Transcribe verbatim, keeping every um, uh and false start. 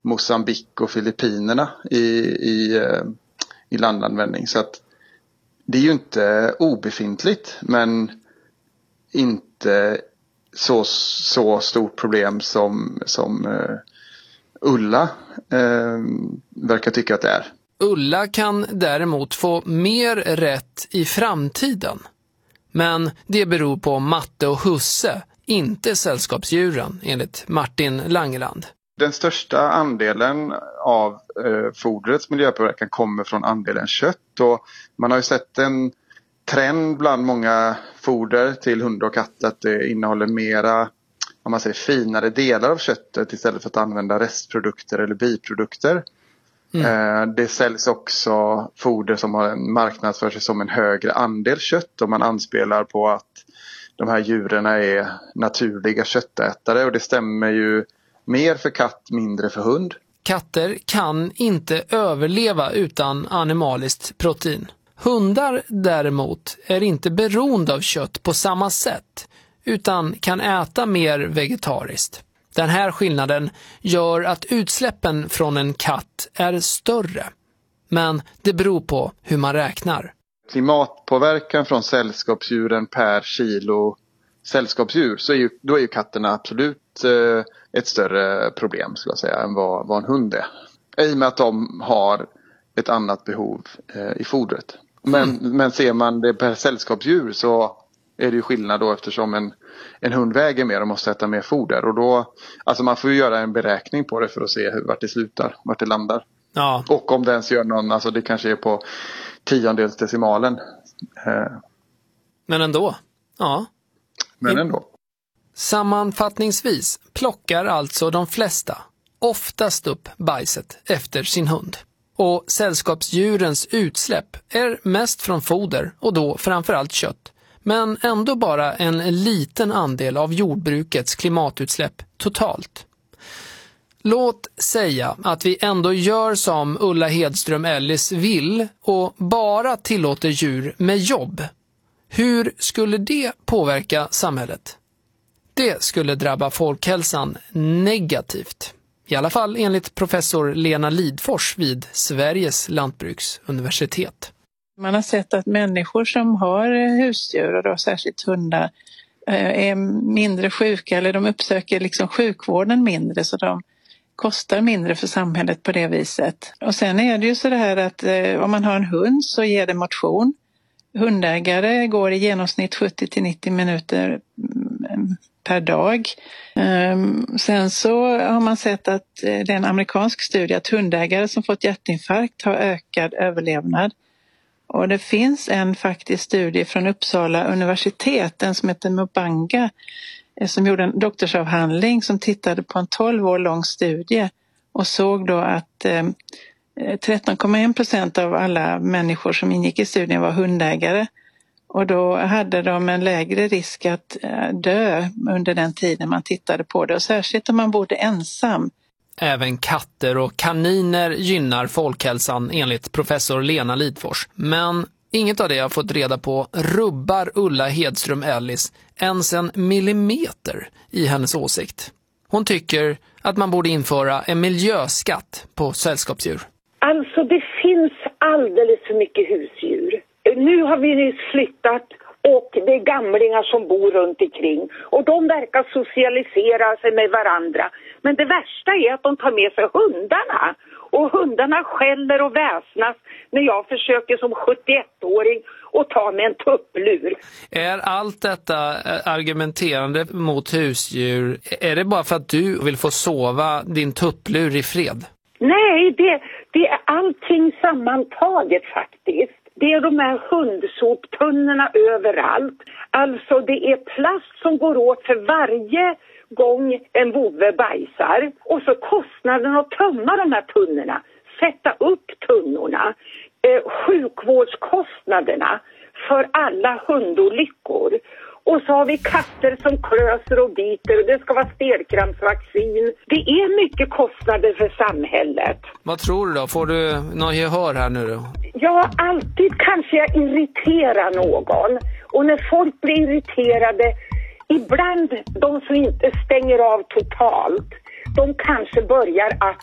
Mosambik och Filippinerna i, i, i landanvändning. Så att det är ju inte obefintligt, men inte så, så stort problem som, som uh, Ulla uh, verkar tycka att det är. Ulla kan däremot få mer rätt i framtiden. Men det beror på matte och husse, inte sällskapsdjuren, enligt Martin Langeland. Den största andelen av eh, fodrets miljöpåverkan kommer från andelen kött. Och man har ju sett en trend bland många foder till hund och katt att det innehåller mera, om man säger, finare delar av köttet istället för att använda restprodukter eller biprodukter. Mm. Eh, det säljs också foder som har en marknadsför sig som en högre andel kött, och man anspelar på att de här djuren är naturliga köttätare, och det stämmer ju mer för katt, mindre för hund. Katter kan inte överleva utan animaliskt protein. Hundar däremot är inte beroende av kött på samma sätt, utan kan äta mer vegetariskt. Den här skillnaden gör att utsläppen från en katt är större. Men det beror på hur man räknar. Klimatpåverkan från sällskapsdjuren per kilo sällskapsdjur, så är ju, då är ju katterna absolut eh, ett större problem, skulle jag säga, än vad, vad en hund är. I och med att de har ett annat behov eh, i fodret. Men, mm. men ser man det per sällskapsdjur så är det ju skillnad då, eftersom en, en hund väger mer och måste äta mer foder. Och då, alltså man får ju göra en beräkning på det för att se hur, vart det slutar, vart det landar. Ja. Och om det ens gör någon, alltså det kanske är på tiondels decimalen. Eh. Men ändå, ja. Men ändå. Sammanfattningsvis plockar alltså de flesta oftast upp bajset efter sin hund. Och sällskapsdjurens utsläpp är mest från foder, och då framförallt kött. Men ändå bara en liten andel av jordbrukets klimatutsläpp totalt. Låt säga att vi ändå gör som Ulla Hedström Ellis vill och bara tillåter djur med jobb. Hur skulle det påverka samhället? Det skulle drabba folkhälsan negativt. I alla fall enligt professor Lena Lidfors vid Sveriges lantbruksuniversitet. Man har sett att människor som har husdjur, och då särskilt hundar, är mindre sjuka, eller de uppsöker liksom sjukvården mindre, så de kostar mindre för samhället på det viset. Och sen är det ju så här att om man har en hund så ger det motion. Hundägare går i genomsnitt sjuttio till nittio minuter per dag. Sen så har man sett att det är en amerikansk studie att hundägare som fått hjärtinfarkt har ökad överlevnad. Och det finns en faktisk studie från Uppsala universitet, den som heter Mubanga, som gjorde en doktorsavhandling som tittade på en tolv år lång studie och såg då att tretton komma en procent av alla människor som ingick i studien var hundägare. Och då hade de en lägre risk att dö under den tiden man tittade på det. Och särskilt om man bodde ensam. Även katter och kaniner gynnar folkhälsan enligt professor Lena Lidfors. Men inget av det jag fått reda på rubbar Ulla Hedström Ellis ens en millimeter i hennes åsikt. Hon tycker att man borde införa en miljöskatt på sällskapsdjur. Alltså det finns alldeles för mycket husdjur. Nu har vi nyss flyttat och det är gamlingar som bor runt omkring. Och de verkar socialisera sig med varandra. Men det värsta är att de tar med sig hundarna. Och hundarna skäller och väsnas när jag försöker som sjuttioettåring att ta med en tupplur. Är allt detta argumenterande mot husdjur, är det bara för att du vill få sova din tupplur i fred? Nej, det, det är allting sammantaget faktiskt. Det är de här hundsoptunnorna överallt. Alltså det är plast som går åt för varje gång en vovve bajsar. Och så kostnaden att tömma de här tunnorna, sätta upp tunnorna, eh, sjukvårdskostnaderna för alla hundolyckor. Och så har vi katter som klöser och biter och det ska vara stelkrampsvaccin. Det är mycket kostnader för samhället. Vad tror du då? Får du något gehör här nu då? Ja, alltid kanske jag irriterar någon. Och när folk blir irriterade, ibland de som inte stänger av totalt, de kanske börjar att